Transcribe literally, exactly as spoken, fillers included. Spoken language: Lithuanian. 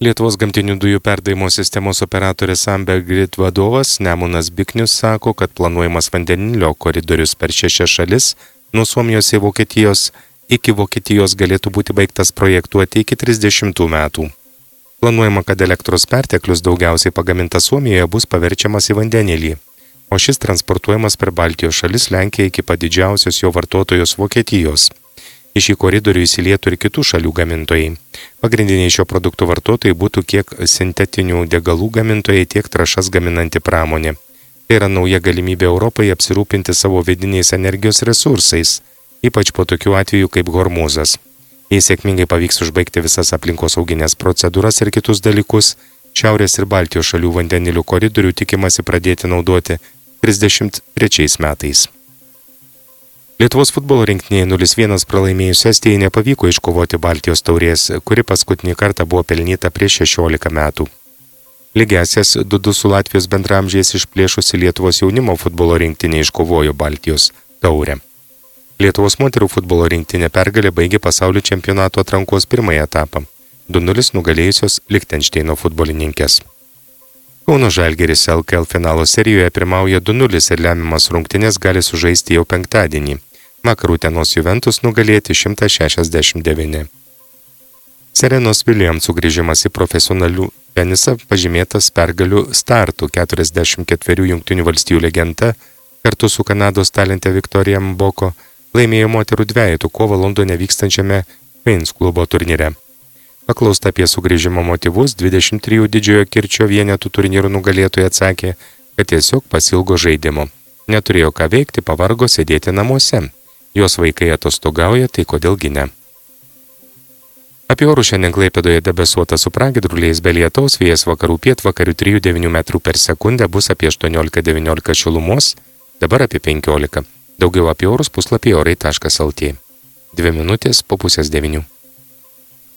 Lietuvos gamtinių dujų perdavimo sistemos operatorės Amber Grid vadovas Nemunas Biknius sako, kad planuojamas vandenilio koridorius per šešias šalis nuo Suomijos į Vokietijos iki Vokietijos galėtų būti baigtas projektuoti iki trisdešimtų metų. Planuojama, kad elektros perteklius daugiausiai pagamintas Suomijoje bus paverčiamas į vandenilį, o šis transportuojamas per Baltijos šalis Lenkiją iki pat didžiausios jo vartotojos Vokietijos. Į šį koridorių įsilietų ir kitų šalių gamintojai. Pagrindiniai šio produkto vartotojai būtų kiek sintetinių degalų gamintojai, tiek trąšas gaminanti pramonė. Tai yra nauja galimybė Europai apsirūpinti savo vidiniais energijos resursais, ypač po tokių atvejų kaip Hormuzas. Jei sėkmingai pavyks užbaigti visas aplinkosauginės procedūras ir kitus dalykus, Šiaurės ir Baltijos šalių vandenilių koridorių tikimasi pradėti naudoti trisdešimt trečiais metais. Lietuvos futbolo rinktinėje nulis vienas pralaimėjus Estijai nepavyko iškovoti Baltijos taurės, kuri paskutinį kartą buvo pelnyta prieš šešiolika metų. Lygiąsias du du su Latvijos bendramžiais išplėšusi Lietuvos jaunimo futbolo rinktinė iškovojo Baltijos taurę. Lietuvos moterų futbolo rinktinė pergalė baigė pasaulio čempionato atrankos pirmąjį etapą, du nulis nugalėjusios Lichtenšteino futbolininkės. Kauno Žalgiris L K L finalo serijoje pirmauja du nulis ir lemiamas rungtynės gali sužaisti jau penktadienį. Vakar Utenos Juventus nugalėti šimtas šešiasdešimt devyni. Serenos Williams sugrįžimas į profesionalių tenisą pažymėtas pergalių startų. keturiasdešimt ketverių Jungtinių valstijų legenda kartu su Kanados talente Viktorija Mboko laimėjo moterų dvejetų kovą Londone vykstančiame Queen's klubo turnyre. Paklausta apie sugrįžimo motyvus, dvidešimt trijų didžiojo kirčio vienetų turnyrų nugalėtojai atsakė, kad tiesiog pasilgo žaidimo. Neturėjo ką veikti, pavargo sėdėti namuose. Jos vaikai atostogauja, tai kodėlgi ne. Apie orų šiandien Klaipėdoje debesuota su pragiedruliais be lietaus, vėjas vakarų pietvakarių trijų devynių metrų per sekundę bus apie aštuoniolika devyniolika šilumos, dabar apie penkiolika. Daugiau apie orus puslapyje orai taškas lt. Dvi minutės po pusės devynių.